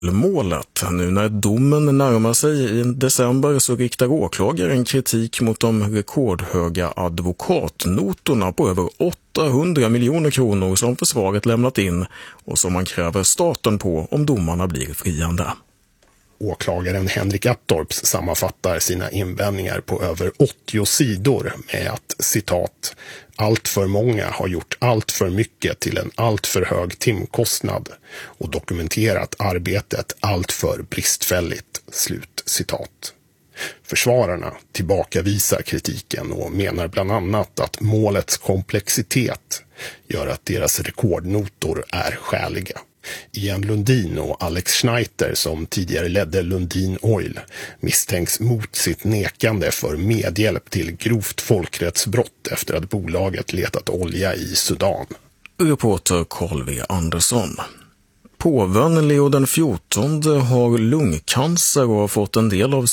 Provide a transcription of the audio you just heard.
Målet. Nu när domen närmar sig i december så riktar åklagaren kritik mot de rekordhöga advokatnotorna på över 800 miljoner kronor som försvaret lämnat in och som man kräver staten på om domarna blir friande. Åklagaren Henrik Aptorps sammanfattar sina invändningar på över 80 sidor med att, citat, allt för många har gjort allt för mycket till en allt för hög timkostnad och dokumenterat arbetet allt för bristfälligt, slut citat. Försvararna tillbakavisar kritiken och menar bland annat att målets komplexitet gör att deras rekordnotor är skäliga. Ian Lundin och Alex Schneider, som tidigare ledde Lundin Oil, misstänks mot sitt nekande för medhjälp till grovt folkrättsbrott efter att bolaget letat olja i Sudan. Reporter Carl V. Andersson. Påven Leo den 14 har lungcancer och har fått en del av